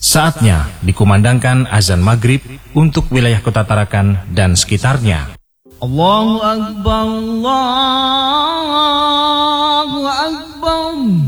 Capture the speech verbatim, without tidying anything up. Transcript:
Saatnya dikumandangkan azan maghrib untuk wilayah Kota Tarakan dan sekitarnya. Allahu Akbar, Allahu Akbar.